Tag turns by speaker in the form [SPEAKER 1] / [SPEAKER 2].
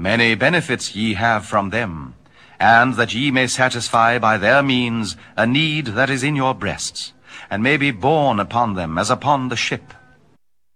[SPEAKER 1] Many benefits ye have from them, and that ye may satisfy by their means a need that is in your breasts, and may be borne upon them as upon the ship.